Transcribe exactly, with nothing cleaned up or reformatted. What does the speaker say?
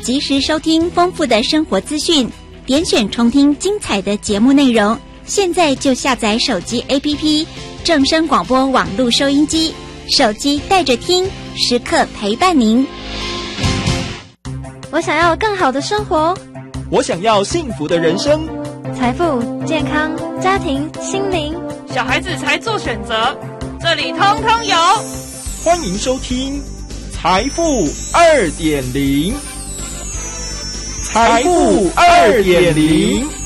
及时收听丰富的生活资讯，点选重听精彩的节目内容。现在就下载手机 A P P 正声广播网络收音机，手机带着听，时刻陪伴您。 我想要更好的生活， 我想要幸福的人生， 财富、健康、家庭、心灵， 小孩子才做选择，这里通通有。 欢迎收听财富 二点零，财富 二点零。